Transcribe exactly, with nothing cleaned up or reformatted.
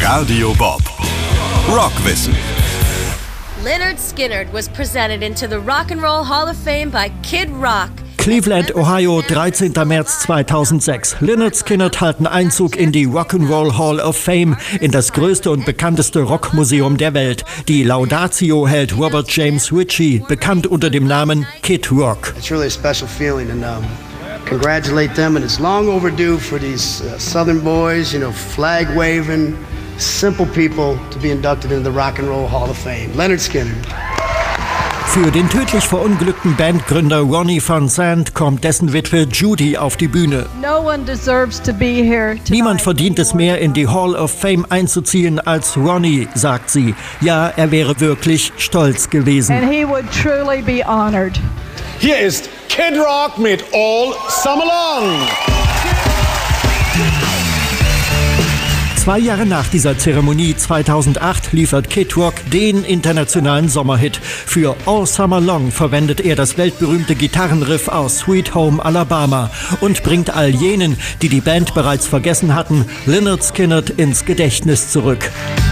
Radio Bob. Rockwissen. Lynyrd Skynyrd was presented into the Rock and Roll Hall of Fame by Kid Rock. Cleveland, Ohio, dreizehnter März zweitausendsechs. Lynyrd Skynyrd halten Einzug in die Rock and Roll Hall of Fame, in das größte und bekannteste Rockmuseum der Welt. Die Laudatio hält Robert James Ritchie, bekannt unter dem Namen Kid Rock. It's really a special feeling and um, congratulate them, and it's long overdue for these uh, Southern boys, you know, flag waving, simple people to be inducted into the Rock and Roll Hall of Fame. Lynyrd Skynyrd. Für den tödlich verunglückten Bandgründer Ronnie Van Zant kommt dessen Witwe Judy auf die Bühne. No one deserves to be here tonight. Niemand verdient es mehr, in die Hall of Fame einzuziehen als Ronnie, sagt sie. Ja, er wäre wirklich stolz gewesen. And he would truly be honored. Hier ist Kid Rock mit All Summer Long. Zwei Jahre nach dieser Zeremonie zweitausendacht liefert Kid Rock den internationalen Sommerhit. Für All Summer Long verwendet er das weltberühmte Gitarrenriff aus Sweet Home Alabama und bringt all jenen, die die Band bereits vergessen hatten, Lynyrd Skynyrd ins Gedächtnis zurück.